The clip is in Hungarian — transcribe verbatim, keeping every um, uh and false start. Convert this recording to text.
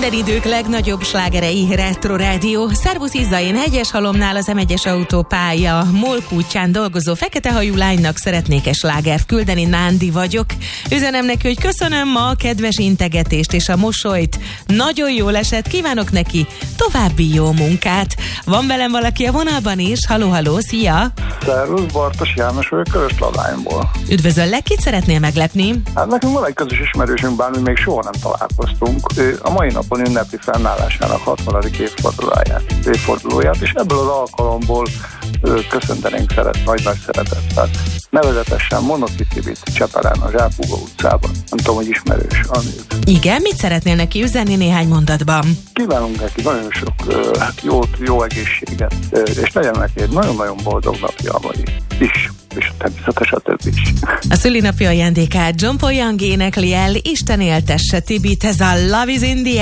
Minden idők legnagyobb slágerei Retro Rádió. Szervusz Izza, én Hegyeshalomnál az em egyes autópálya Molk útján dolgozó feketehajú lánynak szeretnék egy slágert küldeni, Nándi vagyok. Üzenem neki, hogy köszönöm ma a kedves integetést és a mosolyt. Nagyon jól esett, kívánok neki további jó munkát. Van velem valaki a vonalban is? Halló, halló, szia! Szervusz, Bartos János vagyok, Körösladányból. Üdvözöllek, kit szeretnél meglepni? Hát nekünk van egy közös ismerősünk, bár mi még soha nem találkoztunk. Ő a mai napon ünnepli fennállásának hatvanadik évfordulóját, évfordulóját, és ebből az alkalomból ő, köszöntenénk szeret, nagy-nagy szeretettel. Nevezetesen Monoki Tibit Csepelen, a Zsákugó utcában. Nem tudom, hogy ismerős a név. Igen, mit szeretnél neki üzenni néhány mondatban? Kívánunk neki nagyon sok ö, jót, jó egészséget, ö, és legyen neki egy nagyon-nagyon boldog napja a mai is, és természetesen több is. A szülinapja ajándékát John Paul Young énekli el, Isten éltesse Tibit, ez a Love is in the